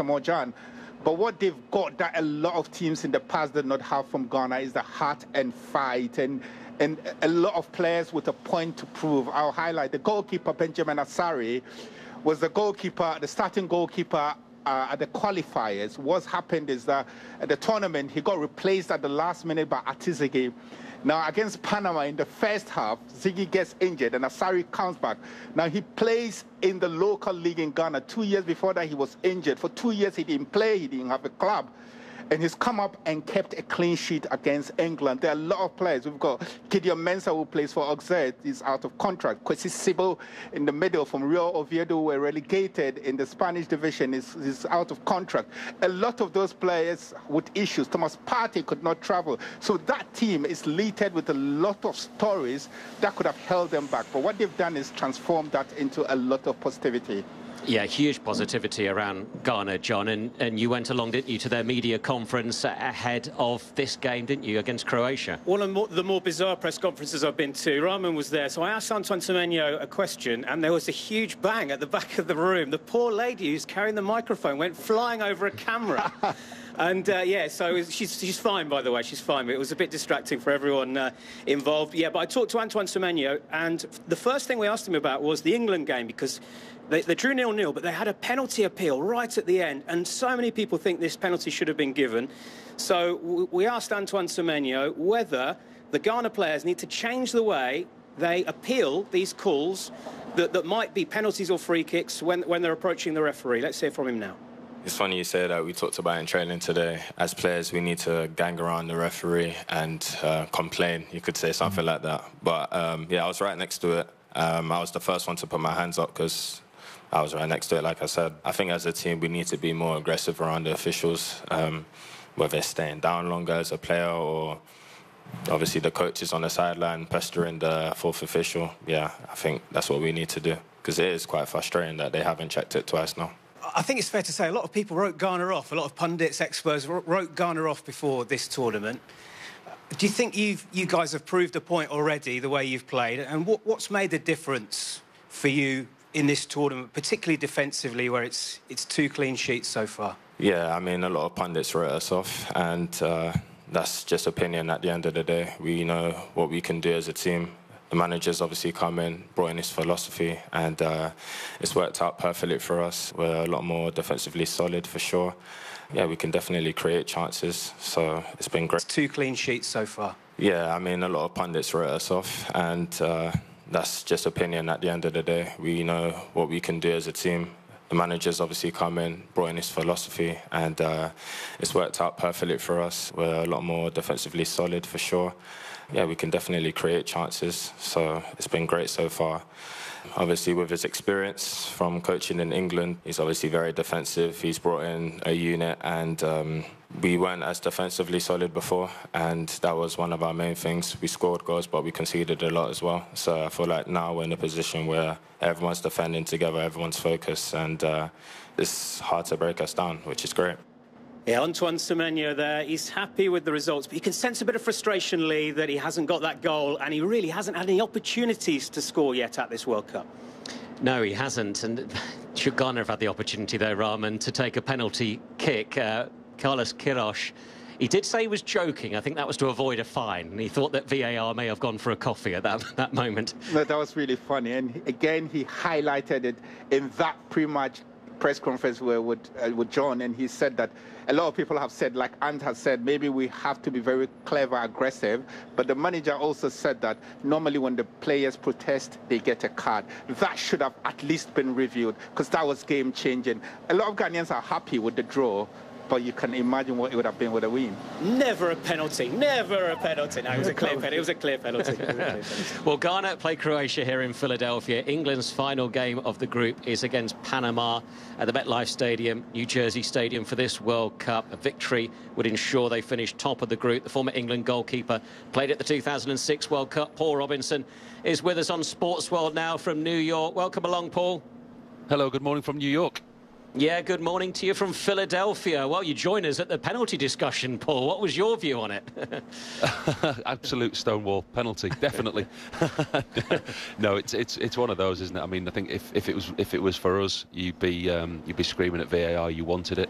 Asamoah Gyan. But what they've got that a lot of teams in the past did not have from Ghana is the heart and fight and a lot of players with a point to prove. I'll highlight the goalkeeper, Benjamin Asare, was the starting goalkeeper at the qualifiers. What's happened is that at the tournament, he got replaced at the last minute by Atizigi. Now, against Panama in the first half, Ziggy gets injured and Asare comes back. Now, he plays in the local league in Ghana. 2 years before that, he was injured. For 2 years, he didn't play. He didn't have a club. And he's come up and kept a clean sheet against England. There are a lot of players. We've got Gideon Mensah, who plays for Auxerre. He's out of contract. Kwesi Sibo in the middle from Real Oviedo, who were relegated in the Spanish division, is out of contract. A lot of those players with issues. Thomas Partey could not travel. So that team is littered with a lot of stories that could have held them back. But what they've done is transform that into a lot of positivity. Yeah, huge positivity around Ghana, John, and you went along, didn't you, to their media conference ahead of this game, didn't you, against Croatia? One of the more bizarre press conferences I've been to, Rahman was there, so I asked Antoine Semenyo a question, and there was a huge bang at the back of the room. The poor lady who's carrying the microphone went flying over a camera. And, yeah, so she's fine, by the way, she's fine. But it was a bit distracting for everyone involved. Yeah, but I talked to Antoine Semenyo, and the first thing we asked him about was the England game, because they drew 0-0, but they had a penalty appeal right at the end, and so many people think this penalty should have been given. So we asked Antoine Semenyo whether the Ghana players need to change the way they appeal these calls that might be penalties or free kicks when they're approaching the referee. Let's hear from him now. It's funny you say that. We talked about it in training today. As players, we need to gang around the referee and complain. You could say something like that. But, yeah, I was right next to it. I was the first one to put my hands up because I was right next to it, like I said. I think as a team, we need to be more aggressive around the officials, whether it's staying down longer as a player or obviously the coaches on the sideline pestering the fourth official. Yeah, I think that's what we need to do because it is quite frustrating that they haven't checked it twice now. I think it's fair to say a lot of people wrote Ghana off. A lot of pundits, experts wrote Ghana off before this tournament. Do you think you guys have proved a point already, the way you've played? And what's made the difference for you in this tournament, particularly defensively, where it's 2 clean sheets so far? Yeah, I mean, a lot of pundits wrote us off, and that's just opinion at the end of the day. We know what we can do as a team. The manager's obviously come in, brought in his philosophy, and it's worked out perfectly for us. We're a lot more defensively solid, for sure. Yeah, we can definitely create chances, so it's been great. It's 2 clean sheets so far. Yeah, I mean, a lot of pundits wrote us off, and that's just opinion at the end of the day. We know what we can do as a team. The manager's obviously come in, brought in his philosophy, and it's worked out perfectly for us. We're a lot more defensively solid, for sure. Yeah, we can definitely create chances, so it's been great so far. Obviously, with his experience from coaching in England, he's obviously very defensive. He's brought in a unit, and we weren't as defensively solid before, and that was one of our main things. We scored goals, but we conceded a lot as well. So I feel like now we're in a position where everyone's defending together, everyone's focused, and it's hard to break us down, which is great. Yeah, Antoine Semenyo there. He's happy with the results, but you can sense a bit of frustration, Lee, that he hasn't got that goal, and he really hasn't had any opportunities to score yet at this World Cup. No, he hasn't, and should Ghana have had the opportunity, though, Rahman, to take a penalty kick? Carlos Queiroz, he did say he was joking. I think that was to avoid a fine, and he thought that VAR may have gone for a coffee at that moment. No, that was really funny, and again, he highlighted it in that pre-match press conference with John, and he said that a lot of people have said, like Ant has said, maybe we have to be very clever, aggressive, but the manager also said that normally when the players protest, they get a card. That should have at least been reviewed, because that was game-changing. A lot of Ghanaians are happy with the draw, but you can imagine what it would have been with a win. Never a penalty. Never a penalty. No, it was a clear penalty. It was a clear penalty. Well, Ghana play Croatia here in Philadelphia. England's final game of the group is against Panama at the MetLife Stadium, New Jersey Stadium, for this World Cup. A victory would ensure they finish top of the group. The former England goalkeeper played at the 2006 World Cup. Paul Robinson is with us on Sports World now from New York. Welcome along, Paul. Hello, good morning from New York. Yeah, good morning to you from Philadelphia. Well, you join us at the penalty discussion, Paul. What was your view on it? Absolute stonewall penalty, definitely. No, it's one of those, isn't it? I mean, I think if it was for us, you'd be screaming at VAR. You wanted it.